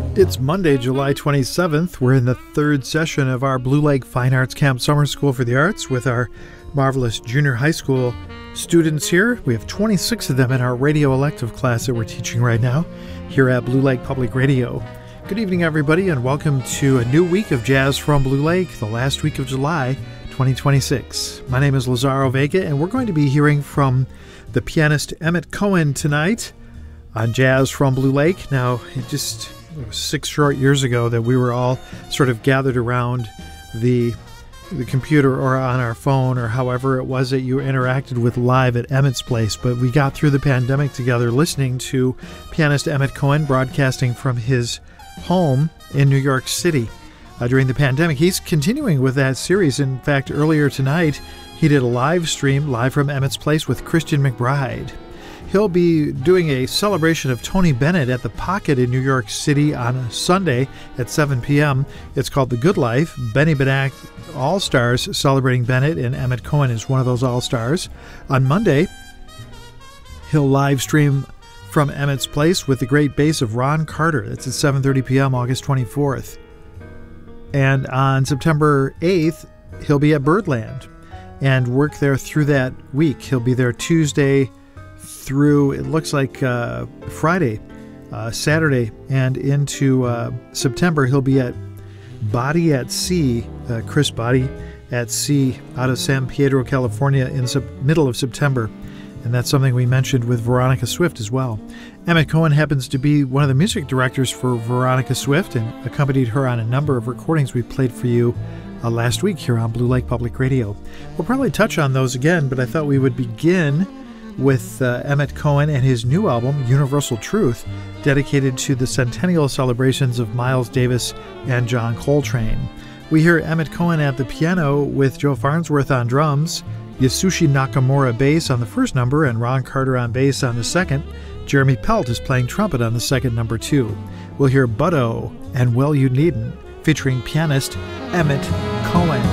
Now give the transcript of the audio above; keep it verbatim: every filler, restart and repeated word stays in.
It's Monday, July twenty-seventh. We're in the third session of our Blue Lake Fine Arts Camp Summer School for the Arts with our marvelous junior high school students here. We have twenty-six of them in our radio elective class that we're teaching right now here at Blue Lake Public Radio. Good evening, everybody, and welcome to a new week of Jazz from Blue Lake, the last week of July twenty twenty-six. My name is Lazaro Vega, and we're going to be hearing from the pianist Emmett Cohen tonight on Jazz from Blue Lake. Now, it just it was six short years ago that we were all sort of gathered around the the computer or on our phone or however it was that you interacted with live at Emmett's place. But we got through the pandemic together listening to pianist Emmett Cohen broadcasting from his home in New York City uh, during the pandemic. He's continuing with that series. In fact, earlier tonight, he did a live stream live from Emmett's place with Christian McBride. He'll be doing a celebration of Tony Bennett at the Pocket in New York City on Sunday at seven p.m. It's called The Good Life. Benny Benack All-Stars celebrating Bennett, and Emmett Cohen is one of those All-Stars. On Monday, he'll live stream from Emmett's place with the great bass of Ron Carter. That's at seven thirty p.m. August twenty-fourth. And on September eighth, he'll be at Birdland and work there through that week. He'll be there Tuesday through, it looks like, uh, Friday, uh, Saturday, and into uh, September. He'll be at Body at Sea, uh, Chris Body at Sea out of San Pedro, California in the middle of September. And that's something we mentioned with Veronica Swift as well. Emmett Cohen happens to be one of the music directors for Veronica Swift and accompanied her on a number of recordings we played for you uh, last week here on Blue Lake Public Radio. We'll probably touch on those again, but I thought we would begin with uh, Emmett Cohen and his new album, Universal Truth, dedicated to the centennial celebrations of Miles Davis and John Coltrane. We hear Emmett Cohen at the piano with Joe Farnsworth on drums, Yasushi Nakamura bass on the first number, and Ron Carter on bass on the second. Jeremy Pelt is playing trumpet on the second number, too. We'll hear Butto and Well You Needn't, featuring pianist Emmett Cohen.